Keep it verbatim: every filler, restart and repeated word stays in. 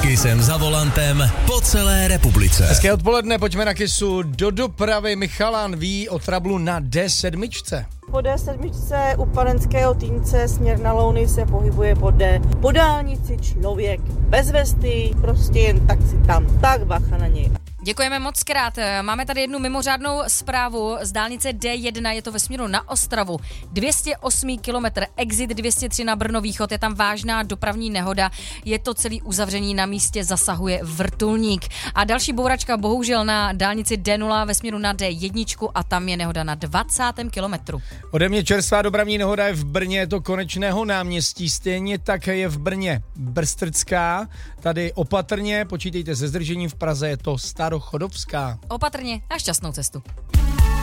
Kissem za volantem po celé republice. Hezké odpoledne, pojďme na Kissu do dopravy. Michalan ví o trablu na D sedm. Po D sedm u Panenského Týnce směr na Louny se pohybuje po D. Po dálnici člověk bez vesty, prostě jen tak si tam, tak bacha na něj. Děkujeme moc krát. Máme tady jednu mimořádnou zprávu z dálnice D jedna, je to ve směru na Ostravu. dvě stě osm kilometr, exit dvě stě tři na Brno východ, je tam vážná dopravní nehoda, je to celý uzavření, na místě zasahuje vrtulník. A další bouračka bohužel na dálnici D nula ve směru na D jedna a tam je nehoda na dvacátém kilometru. Ode mě čerstvá dopravní nehoda je v Brně, je to Konečného náměstí, stejně tak je v Brně Brstrcká, tady opatrně, počítejte se zdržením, v Praze je to Starochodovská. Opatrně a šťastnou cestu.